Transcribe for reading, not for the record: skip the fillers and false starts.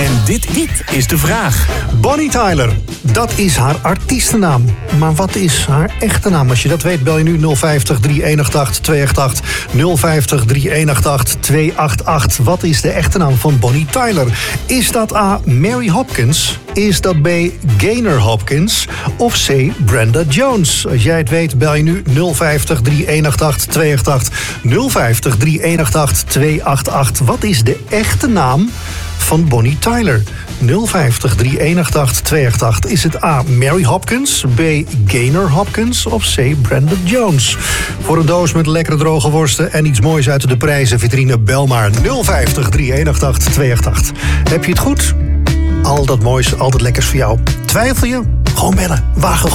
En dit is de vraag. Bonnie Tyler, dat is haar artiestennaam. Maar wat is haar echte naam? Als je dat weet, bel je nu 050 3188 288. 050 3188 288. Wat is de echte naam van Bonnie Tyler? Is dat A. Mary Hopkins? Is dat B. Gaynor Hopkins? Of C. Brenda Jones? Als jij het weet, bel je nu 050 3188 288. 050 3188 288. Wat is de echte naam van Bonnie Tyler? 050 3188 288. Is het A. Mary Hopkins, B. Gaynor Hopkins of C. Brenda Jones? Voor een doos met lekkere droge worsten en iets moois uit de prijzenvitrine, bel maar 050 3188 288. Heb je het goed? Al dat moois, al dat lekkers voor jou. Twijfel je? Gewoon bellen. Wagen